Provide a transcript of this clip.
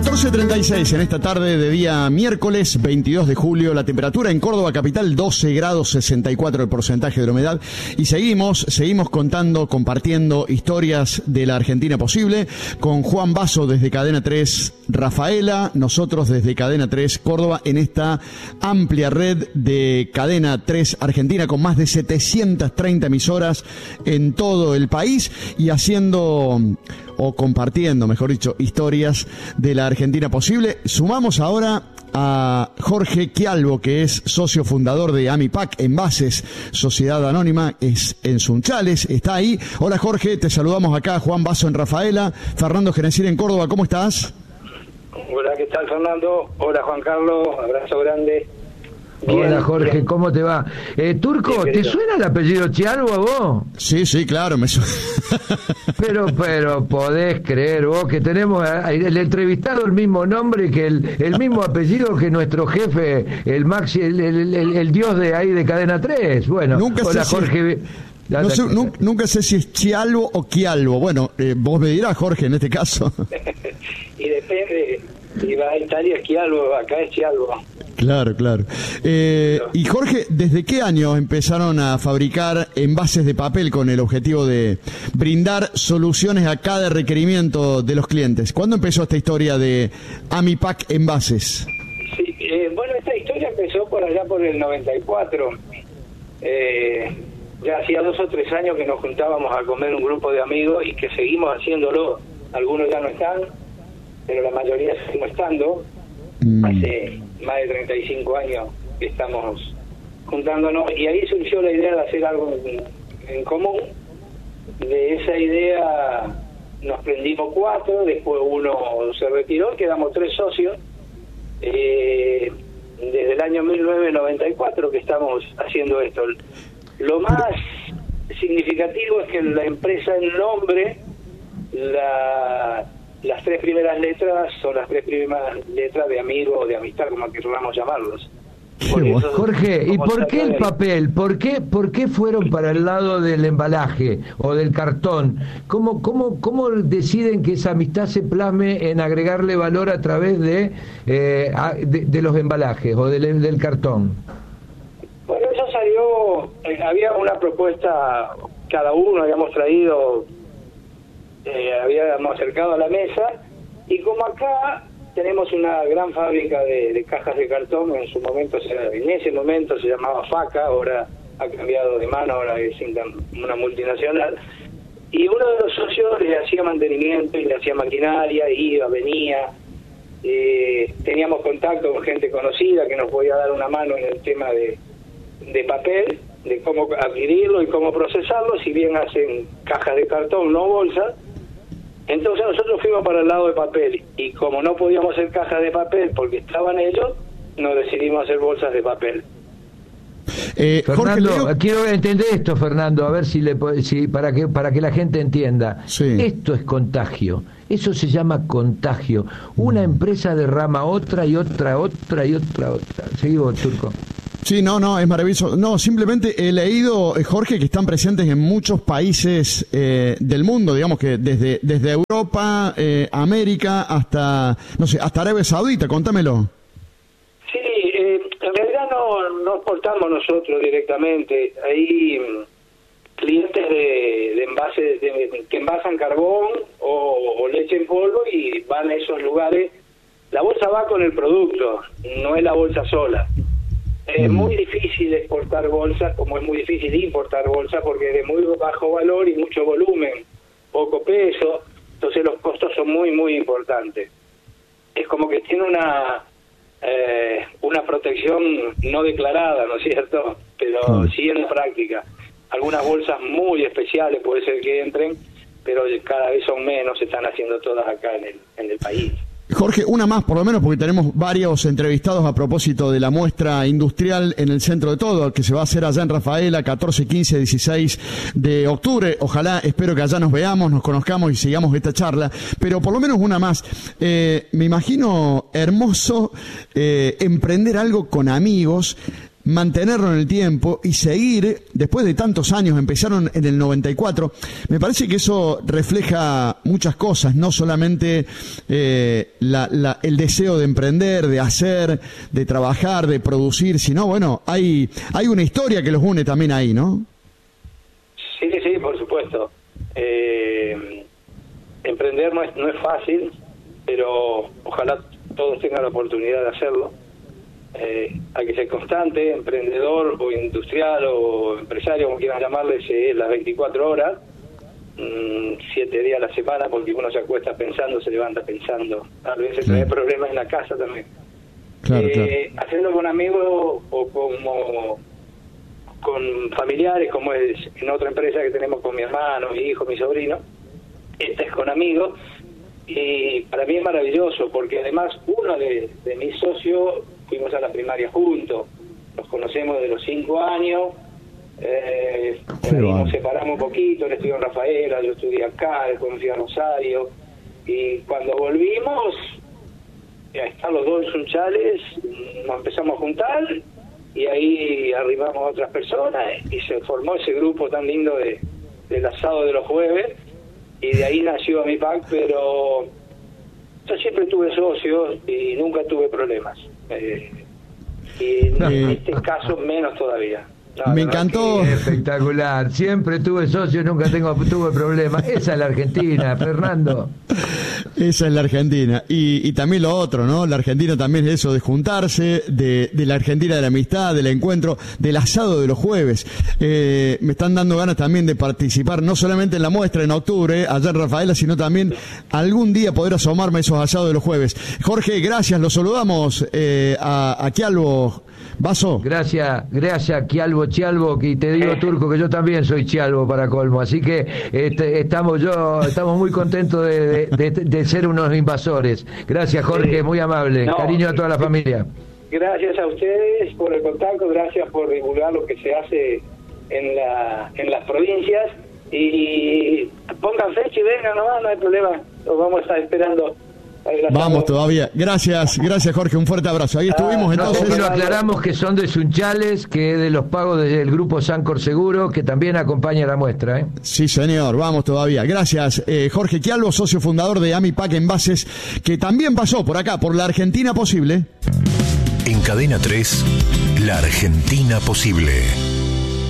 14:36 en esta tarde de día miércoles 22 de julio. La temperatura en Córdoba capital 12 grados 64 el porcentaje de la humedad. Y seguimos contando, compartiendo historias de la Argentina posible con Juan Basso desde Cadena 3 Rafaela, nosotros desde Cadena 3 Córdoba, en esta amplia red de Cadena 3 Argentina con más de 730 emisoras en todo el país y haciendo o compartiendo, mejor dicho, historias de la Argentina posible. Sumamos ahora a Jorge Quialbo, que es socio fundador de Amipac Envases, Sociedad Anónima, es en Sunchales, está ahí. Hola Jorge, te saludamos acá, Juan Basso en Rafaela, Fernando Genesir en Córdoba, ¿cómo estás? Hola, ¿qué tal Fernando? Hola Juan Carlos, abrazo grande. Bien, hola Jorge, bien. ¿Cómo te va? Turco, ¿te suena el apellido Quialbo a vos? Sí, claro, me suena. Pero podés creer vos que tenemos el entrevistado el mismo nombre que el mismo apellido que nuestro jefe, el Maxi, el dios de ahí de Cadena 3. Bueno, nunca hola Jorge. Nunca sé si es Quialbo o Quialbo. Bueno, vos me dirás, Jorge, en este caso. Y depende, si va a Italia es Quialbo, acá es Quialbo. Claro. Y Jorge, ¿desde qué año empezaron a fabricar envases de papel con el objetivo de brindar soluciones a cada requerimiento de los clientes? ¿Cuándo empezó esta historia de Amipac Envases? Sí, bueno, esta historia empezó por allá por el 94. Ya hacía 2 o 3 años que nos juntábamos a comer un grupo de amigos y que seguimos haciéndolo. Algunos ya no están, pero la mayoría seguimos estando. Hace más de 35 años que estamos juntándonos y ahí surgió la idea de hacer algo en común. De esa idea nos prendimos 4, después uno se retiró, quedamos 3 socios. Desde el año 1994 que estamos haciendo esto. Lo más significativo es que la empresa, el nombre, las 3 primeras letras son las 3 primeras letras de amigo o de amistad, como queramos llamarlos. Jorge, ¿y por qué el papel? ¿Por qué fueron para el lado del embalaje o del cartón? ¿Cómo deciden que esa amistad se plasme en agregarle valor a través de los embalajes o del cartón? Bueno, eso salió, había una propuesta, cada uno habíamos traído, habíamos acercado a la mesa, y como acá tenemos una gran fábrica de cajas de cartón, en ese momento se llamaba FACA, ahora ha cambiado de mano, ahora es una multinacional, y uno de los socios le hacía mantenimiento y le hacía maquinaria, iba, venía, teníamos contacto con gente conocida que nos podía dar una mano en el tema de papel, de cómo adquirirlo y cómo procesarlo, si bien hacen cajas de cartón, no bolsas. Entonces nosotros fuimos para el lado de papel, y como no podíamos hacer cajas de papel porque estaban ellos, nos decidimos hacer bolsas de papel. Fernando, Jorge, quiero entender esto, Fernando, a ver si para que la gente entienda. Sí. Esto es contagio, eso se llama contagio. Una empresa derrama otra y otra. Seguimos, Turco. Sí, no, es maravilloso. No, simplemente he leído, Jorge, que están presentes en muchos países del mundo, digamos que desde Europa, América, hasta Arabia Saudita, contámelo. Sí, en realidad no exportamos nosotros directamente. Hay clientes de envases que envasan carbón o leche en polvo y van a esos lugares. La bolsa va con el producto, no es la bolsa sola. Es muy difícil exportar bolsas, como es muy difícil importar bolsas, porque es de muy bajo valor y mucho volumen, poco peso, entonces los costos son muy, muy importantes. Es como que tiene una protección no declarada, ¿no es cierto? Pero sí en la práctica. Algunas bolsas muy especiales puede ser que entren, pero cada vez son menos, se están haciendo todas acá en el país. Jorge, una más por lo menos, porque tenemos varios entrevistados a propósito de la muestra industrial en el centro de todo, que se va a hacer allá en Rafaela, 14, 15, 16 de octubre. Ojalá, espero que allá nos veamos, nos conozcamos y sigamos esta charla. Pero por lo menos una más. Me imagino hermoso emprender algo con amigos. mantenerlo en el tiempo y seguir, después de tantos años, empezaron en el 94, me parece que eso refleja muchas cosas, no solamente el deseo de emprender, de hacer, de trabajar, de producir, sino, bueno, hay una historia que los une también ahí, ¿no? Sí, por supuesto. Emprender no es fácil, pero ojalá todos tengan la oportunidad de hacerlo. Hay que ser constante, emprendedor o industrial o empresario, como quieran llamarle, es las 24 horas, 7 días a la semana, porque uno se acuesta pensando, se levanta pensando. A veces trae problemas en la casa también. Claro. Hacerlo con amigos o con familiares, como es en otra empresa que tenemos con mi hermano, mi hijo, mi sobrino. Esta es con amigos, y para mí es maravilloso, porque además uno de mis socios fuimos a la primaria juntos, nos conocemos desde los 5 años, nos separamos un poquito, él estudió en Rafaela, yo estudié acá, después me fui a Rosario, y cuando volvimos a estar los dos en Sunchales, nos empezamos a juntar, y ahí arribamos a otras personas, y se formó ese grupo tan lindo del asado de los jueves, y de ahí nació Amipac, pero yo siempre tuve socios y nunca tuve problemas. Y en este caso menos todavía. Me encantó. Espectacular. Siempre tuve socios, nunca tuve problemas. Esa es la Argentina, Fernando. Esa es la Argentina. Y también lo otro, ¿no? La Argentina también es eso de juntarse, de la Argentina de la amistad, del encuentro, del asado de los jueves. Me están dando ganas también de participar, no solamente en la muestra en octubre, allá en Rafaela, sino también algún día poder asomarme a esos asados de los jueves. Jorge, gracias. Los saludamos a Chialvo. Vaso. Gracias, Chialvo, y te digo, Turco, que yo también soy Chialvo para colmo, así que estamos muy contentos de ser unos invasores. Gracias, Jorge, muy amable. Cariño a toda la familia. Gracias a ustedes por el contacto, gracias por divulgar lo que se hace en las provincias, y pongan fecha y vengan nomás, no hay problema, los vamos a estar esperando. Vamos todavía. Gracias Jorge, un fuerte abrazo. Ahí estuvimos entonces. Pero aclaramos que son de Sunchales, que de los pagos del grupo Sancor Seguro, que también acompaña la muestra. Sí, señor, vamos todavía. Gracias, Jorge Chialvo, socio fundador de Amipac Envases, que también pasó por acá, por La Argentina Posible. En Cadena 3, La Argentina Posible.